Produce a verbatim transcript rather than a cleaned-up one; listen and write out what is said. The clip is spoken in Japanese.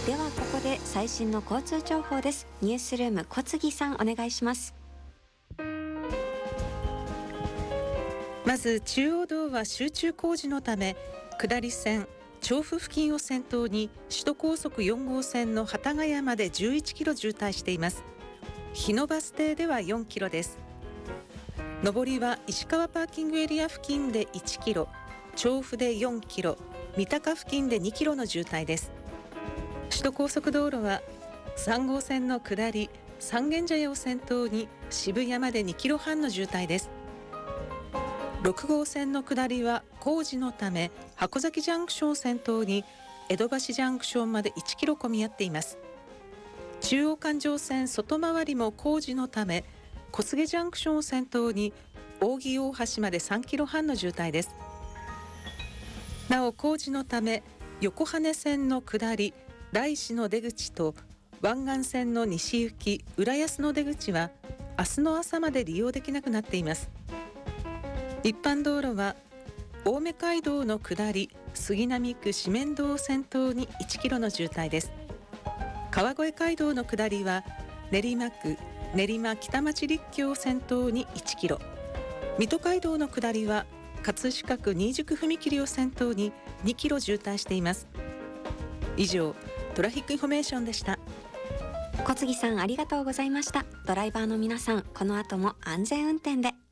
ではここで最新の交通情報です。ニュースルーム小杉さん、お願いします。 まず中央道は集中工事のため下り線調布付近を先頭に首都高速よん号線の幡ヶ谷までじゅういちキロ渋滞しています。日野バス停ではよんキロです。上りは石川パーキングエリア付近でいちキロ、調布でよんキロ、三鷹付近でにキロの渋滞です。首都高速道路はさん号線の下り三軒茶屋を先頭に渋谷までにキロはんの渋滞です。ろく号線の下りは工事のため箱崎ジャンクションを先頭に江戸橋ジャンクションまでいちキロ混み合っています。中央環状線外回りも工事のため小菅ジャンクションを先頭に扇大橋までさんキロはんの渋滞です。なお工事のため横羽線の下り大師の出口と湾岸線の西行き浦安の出口は明日の朝まで利用できなくなっています。一般道路は青梅街道の下り杉並区四面道を先頭にいちキロの渋滞です。川越街道の下りは練馬区練馬北町立教を先頭にいちキロ、水戸街道の下りは葛飾区新宿踏切を先頭ににキロ渋滞しています。以上トラフィックインフォメーションでした。 小杉さん、ありがとうございました。ドライバーの皆さん、この後も安全運転で。